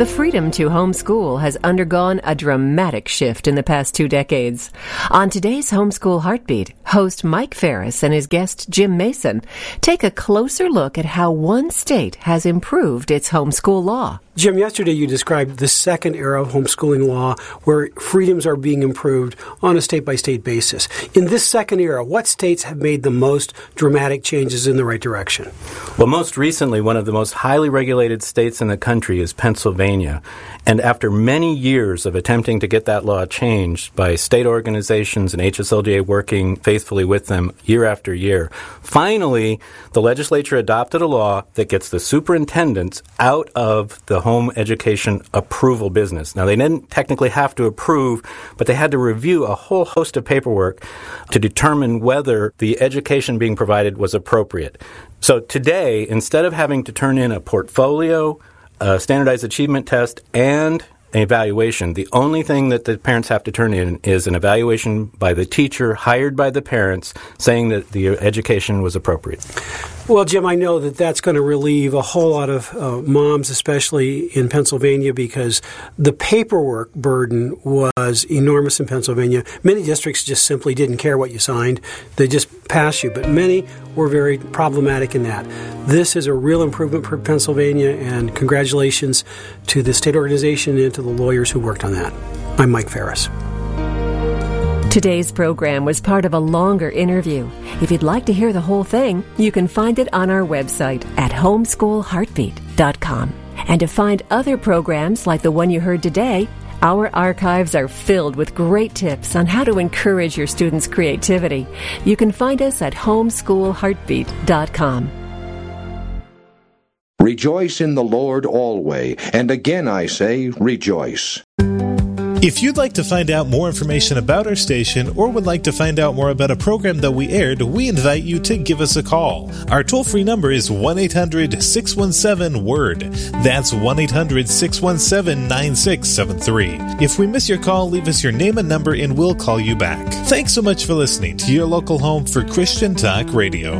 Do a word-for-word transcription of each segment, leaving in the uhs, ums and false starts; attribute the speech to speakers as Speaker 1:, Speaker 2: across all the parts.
Speaker 1: The freedom to homeschool has undergone a dramatic shift in the past two decades. On today's Homeschool Heartbeat, host Mike Ferris and his guest Jim Mason take a closer look at how one state has improved its homeschool law.
Speaker 2: Jim, yesterday you described the second era of homeschooling law where freedoms are being improved on a state-by-state basis. In this second era, what states have made the most dramatic changes in the right direction?
Speaker 3: Well, most recently, one of the most highly regulated states in the country is Pennsylvania. And after many years of attempting to get that law changed by state organizations and H S L D A working faithfully with them year after year, finally, the legislature adopted a law that gets the superintendents out of the home education approval business. Now, they didn't technically have to approve, but they had to review a whole host of paperwork to determine whether the education being provided was appropriate. So today, instead of having to turn in a portfolio, a standardized achievement test, and an evaluation, the only thing that the parents have to turn in is an evaluation by the teacher hired by the parents saying that the education was appropriate.
Speaker 2: Well, Jim, I know that that's going to relieve a whole lot of uh, moms, especially in Pennsylvania, because the paperwork burden was enormous in Pennsylvania. Many districts just simply didn't care what you signed. They just passed you, but many were very problematic in that. This is a real improvement for Pennsylvania, and congratulations to the state organization and to the lawyers who worked on that. I'm Mike Ferris.
Speaker 1: Today's program was part of a longer interview. If you'd like to hear the whole thing, you can find it on our website at homeschool heartbeat dot com. And to find other programs like the one you heard today, our archives are filled with great tips on how to encourage your students' creativity. You can find us at homeschool heartbeat dot com.
Speaker 4: Rejoice in the Lord always, and again I say, rejoice.
Speaker 5: If you'd like to find out more information about our station or would like to find out more about a program that we aired, we invite you to give us a call. Our toll-free number is one eight hundred six one seven word. That's one eight hundred six one seven nine six seven three. If we miss your call, leave us your name and number and we'll call you back. Thanks so much for listening to your local home for Christian Talk Radio.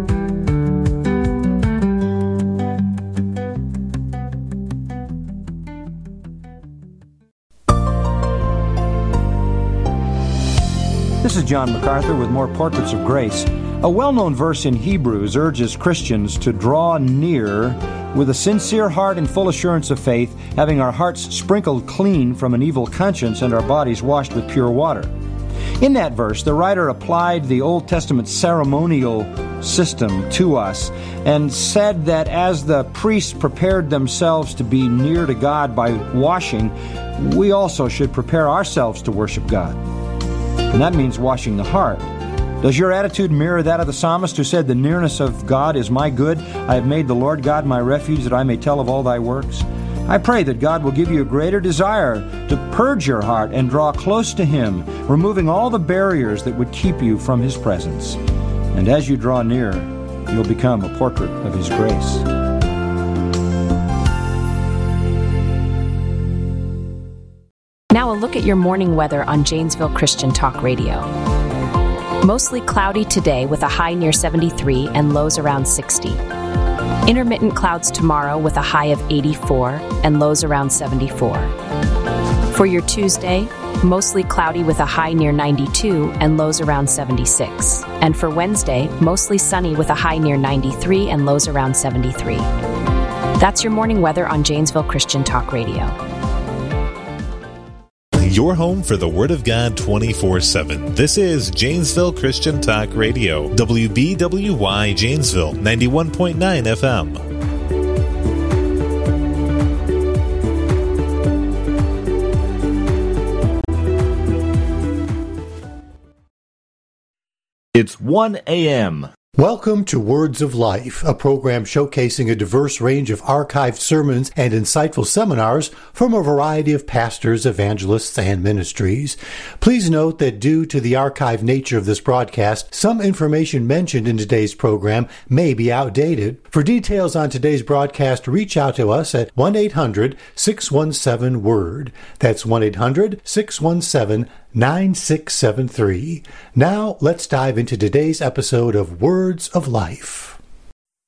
Speaker 6: This is John MacArthur with more Portraits of Grace. A well-known verse in Hebrews urges Christians to draw near with a sincere heart and full assurance of faith, having our hearts sprinkled clean from an evil conscience and our bodies washed with pure water. In that verse, the writer applied the Old Testament ceremonial system to us and said that as the priests prepared themselves to be near to God by washing, we also should prepare ourselves to worship God. And that means washing the heart. Does your attitude mirror that of the psalmist who said, "The nearness of God is my good. I have made the Lord God my refuge, that I may tell of all thy works"? I pray that God will give you a greater desire to purge your heart and draw close to Him, removing all the barriers that would keep you from His presence. And as you draw near, you'll become a portrait of His grace.
Speaker 7: Now a look at your morning weather on Janesville Christian Talk Radio. Mostly cloudy today with a high near seventy-three and lows around sixty. Intermittent clouds tomorrow with a high of eighty-four and lows around seventy-four. For your Tuesday, mostly cloudy with a high near ninety-two and lows around seventy-six. And for Wednesday, mostly sunny with a high near ninety-three and lows around seventy-three. That's your morning weather on Janesville Christian Talk Radio.
Speaker 5: Your home for the Word of God twenty-four seven. This is Janesville Christian Talk Radio, W B W Y Janesville, ninety-one point nine F M.
Speaker 8: It's one a.m.
Speaker 9: Welcome to Words of Life, a program showcasing a diverse range of archived sermons and insightful seminars from a variety of pastors, evangelists, and ministries. Please note that due to the archived nature of this broadcast, some information mentioned in today's program may be outdated. For details on today's broadcast, reach out to us at one eight hundred six one seven word. That's one eight hundred six one seven nine six seven three. Now, let's dive into today's episode of Words of Life.